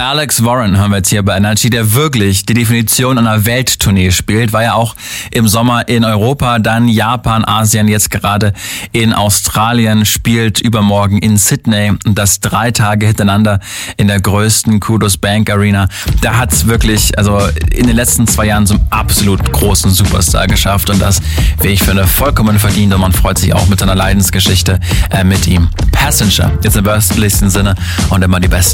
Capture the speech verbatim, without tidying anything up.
Alex Warren haben wir jetzt hier bei Energy, der wirklich die Definition einer Welttournee spielt. War ja auch im Sommer in Europa, dann Japan, Asien, jetzt gerade in Australien, spielt übermorgen in Sydney und das drei Tage hintereinander in der größten Kudos Bank Arena. Da hat's wirklich, also in den letzten zwei Jahren zum absolut großen Superstar geschafft und das, wie ich finde, vollkommen verdient und man freut sich auch mit seiner Leidensgeschichte äh, mit ihm. Passenger, jetzt im wörtlichsten Sinne und immer die besten